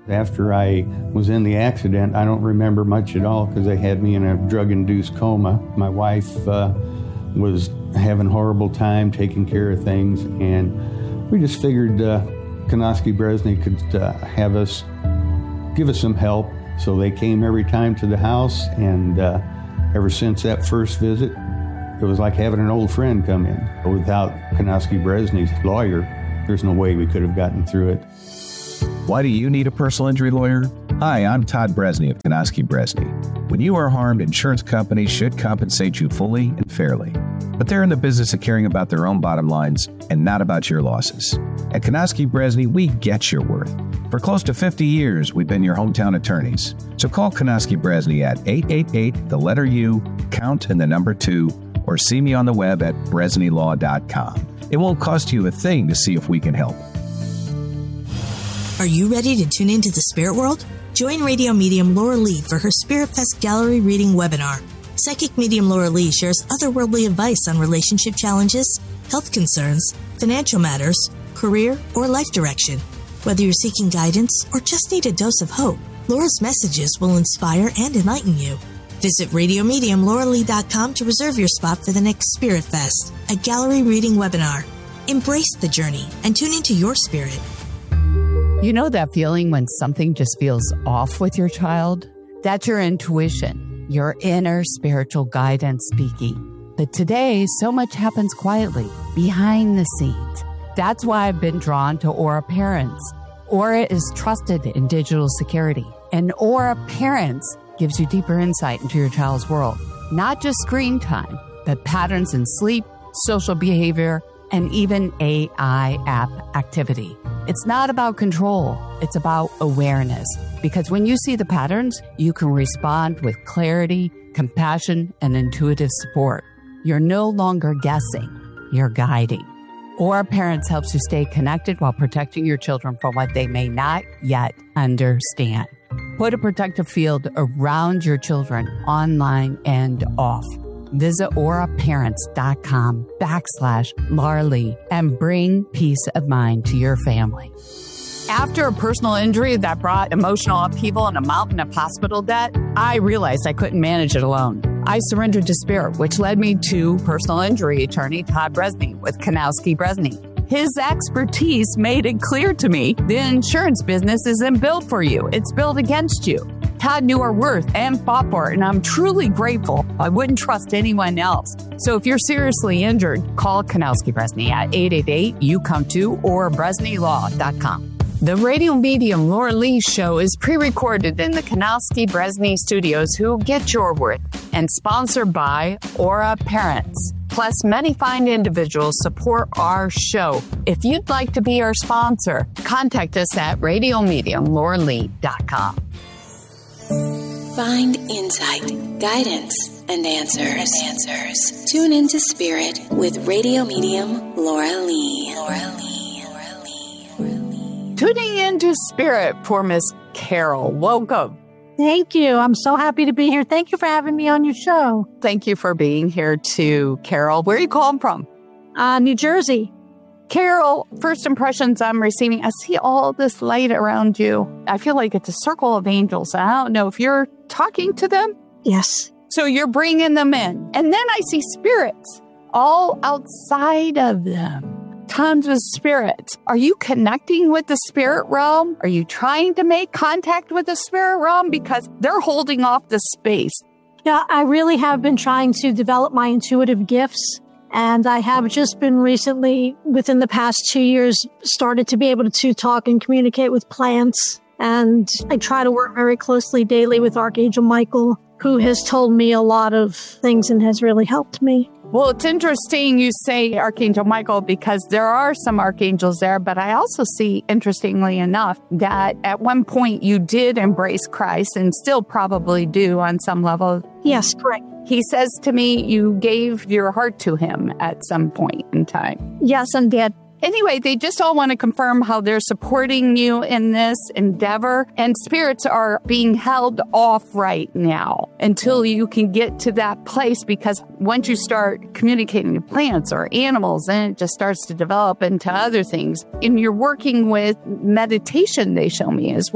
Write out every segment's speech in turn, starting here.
After I was in the accident, I don't remember much at all because they had me in a drug-induced coma. My wife was having a horrible time taking care of things, and we just figured Konofsky Bresny could give us some help. So they came every time to the house, and ever since that first visit, it was like having an old friend come in. Without Konofsky Bresny's lawyer, there's no way we could have gotten through it. Why do you need a personal injury lawyer? Hi, I'm Todd Bresny of Konofsky Bresny. When you are harmed, insurance companies should compensate you fully and fairly. But they're in the business of caring about their own bottom lines and not about your losses. At Konofsky Bresny, we get your worth. For close to 50 years, we've been your hometown attorneys. So call Konofsky Bresny at 888, the letter U, count and the number 2, or see me on the web at bresnylaw.com. It won't cost you a thing to see if we can help. Are you ready to tune into the spirit world? Join radio medium Laura Lee for her Spirit Fest Gallery Reading webinar. Psychic medium Laura Lee shares otherworldly advice on relationship challenges, health concerns, financial matters, career, or life direction. Whether you're seeking guidance or just need a dose of hope, Laura's messages will inspire and enlighten you. Visit radiomediumlauralee.com to reserve your spot for the next Spirit Fest, a gallery reading webinar. Embrace the journey and tune into your spirit. You know that feeling when something just feels off with your child? That's your intuition, your inner spiritual guidance speaking. But today, so much happens quietly, behind the scenes. That's why I've been drawn to Aura Parents. Aura is trusted in digital security, and Aura Parents gives you deeper insight into your child's world. Not just screen time, but patterns in sleep, social behavior, and even AI app activity. It's not about control, it's about awareness. Because when you see the patterns, you can respond with clarity, compassion, and intuitive support. You're no longer guessing, you're guiding. Aura Parents helps you stay connected while protecting your children from what they may not yet understand. Put a protective field around your children, online and off. Visit auraparents.com/Laura Lee and bring peace of mind to your family. After a personal injury that brought emotional upheaval and a mountain of hospital debt, I realized I couldn't manage it alone. I surrendered to spirit, which led me to personal injury attorney Todd Bresny with Konofsky Bresny. His expertise made it clear to me the insurance business isn't built for you. It's built against you. Todd knew our worth and fought for it, and I'm truly grateful. I wouldn't trust anyone else. So if you're seriously injured, call Konofsky Bresny at 888-YOU-COME-TO or BresnyLaw.com. The radio medium Laura Lee show is pre-recorded in the Konofsky Bresny studios, who get your worth, and sponsored by Aura Parents. Plus, many fine individuals support our show. If you'd like to be our sponsor, contact us at radiomediumlauralee.com. Find insight, guidance, and answers. Tune into Spirit with radio medium Laura Lee. Tuning into Spirit for Miss Carol. Welcome. Thank you. I'm so happy to be here. Thank you for having me on your show. Thank you for being here too, Carol. Where are you calling from? New Jersey. Carol, first impressions I'm receiving, I see all this light around you. I feel like it's a circle of angels. I don't know if you're talking to them. Yes. So you're bringing them in. And then I see spirits all outside of them. Tons of spirits. Are you connecting with the spirit realm? Are you trying to make contact with the spirit realm? Because they're holding off the space. Yeah, I really have been trying to develop my intuitive gifts. And I have just been recently, within the past 2 years, started to be able to talk and communicate with plants. And I try to work very closely daily with Archangel Michael, who has told me a lot of things and has really helped me. Well, it's interesting you say Archangel Michael, because there are some archangels there, but I also see, interestingly enough, that at one point you did embrace Christ and still probably do on some level. Yes, correct. He says to me, you gave your heart to him at some point in time. Yes, and did. Anyway, they just all want to confirm how they're supporting you in this endeavor. And spirits are being held off right now until you can get to that place, because once you start communicating with plants or animals, then it just starts to develop into other things. And you're working with meditation, they show me as well.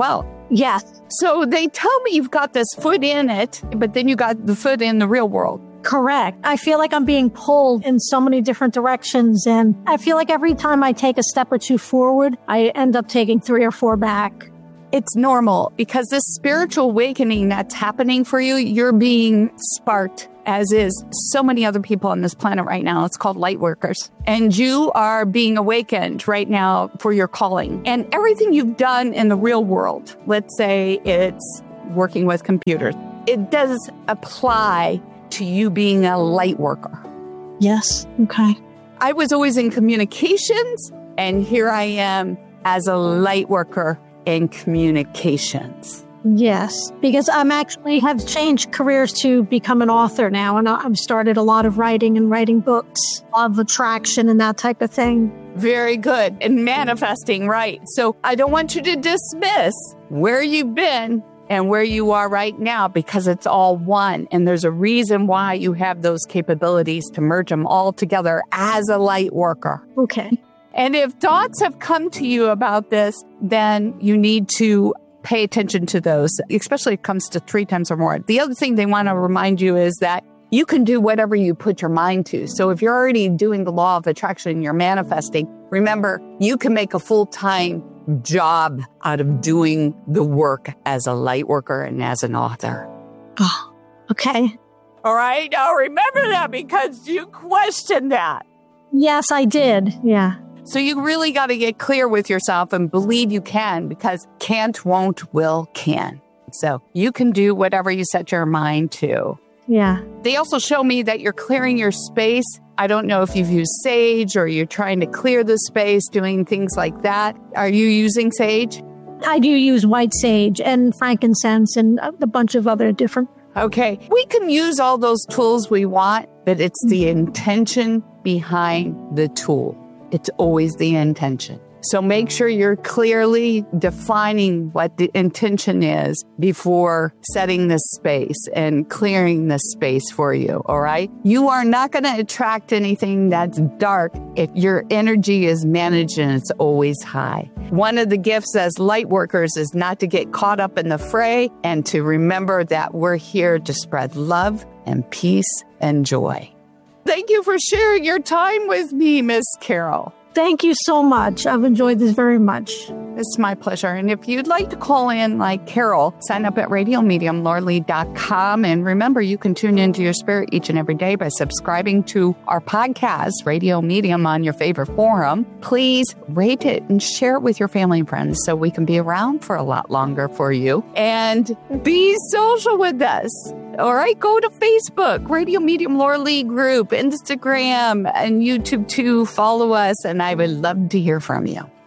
Yes. So they tell me you've got this foot in it, but then you got the foot in the real world. Correct. I feel like I'm being pulled in so many different directions. And I feel like every time I take a step or two forward, I end up taking 3 or 4 back. It's normal because this spiritual awakening that's happening for you, you're being sparked, as is so many other people on this planet right now. It's called light workers. And you are being awakened right now for your calling. And everything you've done in the real world, let's say it's working with computers, it does apply to you being a light worker. Yes. Okay. I was always in communications, and here I am as a light worker in communications. Yes, because I'm actually have changed careers to become an author now, and I've started a lot of writing and writing books, law of attraction and that type of thing. Very good. And manifesting, right. So I don't want you to dismiss where you've been and where you are right now, because it's all one. And there's a reason why you have those capabilities to merge them all together as a light worker. Okay. And if thoughts have come to you about this, then you need to pay attention to those, especially if it comes to 3 times or more. The other thing they want to remind you is that you can do whatever you put your mind to. So if you're already doing the law of attraction, you're manifesting, remember, you can make a full-time job out of doing the work as a light worker and as an author. Oh, okay. All right. Now remember that, because you questioned that. Yes, I did. Yeah. So you really got to get clear with yourself and believe you can, because can't, won't, will, can. So you can do whatever you set your mind to. Yeah. They also show me that you're clearing your space. I don't know if you've used sage or you're trying to clear the space, doing things like that. Are you using sage? I do use white sage and frankincense and a bunch of other different. Okay. We can use all those tools we want, but it's the intention behind the tool. It's always the intention. So make sure you're clearly defining what the intention is before setting this space and clearing this space for you, all right? You are not going to attract anything that's dark if your energy is managed and it's always high. One of the gifts as light workers is not to get caught up in the fray and to remember that we're here to spread love and peace and joy. Thank you for sharing your time with me, Miss Carol. Thank you so much. I've enjoyed this very much. It's my pleasure. And if you'd like to call in like Carol, sign up at RadioMediumLauralee.com. And remember, you can tune into your spirit each and every day by subscribing to our podcast, Radio Medium, on your favorite forum. Please rate it and share it with your family and friends so we can be around for a lot longer for you. And be social with us. All right, go to Facebook, Radio Medium Laura Lee group, Instagram, and YouTube too. Follow us, and I would love to hear from you.